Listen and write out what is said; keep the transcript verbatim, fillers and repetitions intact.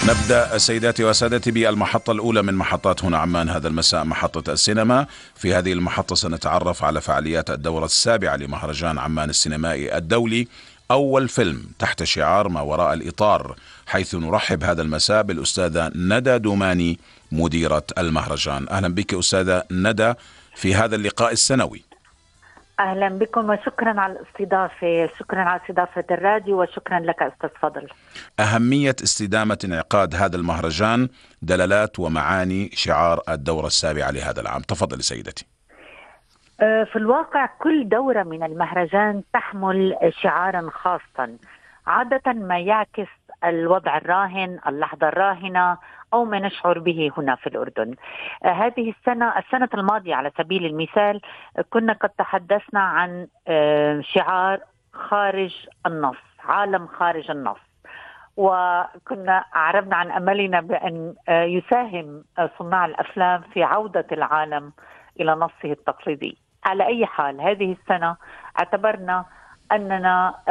نبدأ سيداتي وسادتي بالمحطة الأولى من محطات هنا عمان هذا المساء، محطة السينما. في هذه المحطة سنتعرف على فعاليات الدورة السابعة لمهرجان عمان السينمائي الدولي، أول فيلم تحت شعار ما وراء الإطار، حيث نرحب هذا المساء بالأستاذة ندى دوماني مديرة المهرجان. أهلا بك أستاذة ندى في هذا اللقاء السنوي. أهلا بكم وشكرا على الاستضافة، شكرا على استضافة الراديو وشكرا لك أستاذ فضل. أهمية استدامة انعقاد هذا المهرجان، دلالات ومعاني شعار الدورة السابعة لهذا العام. تفضل سيدتي. في الواقع كل دورة من المهرجان تحمل شعارا خاصا، عادة ما يعكس الوضع الراهن، اللحظة الراهنة، أو ما نشعر به هنا في الأردن. آه هذه السنة السنة الماضية على سبيل المثال كنا قد تحدثنا عن آه شعار خارج النص، عالم خارج النص، وكنا أعربنا عن أملنا بأن آه يساهم آه صناع الأفلام في عودة العالم إلى نصه التقليدي. على أي حال هذه السنة اعتبرنا أننا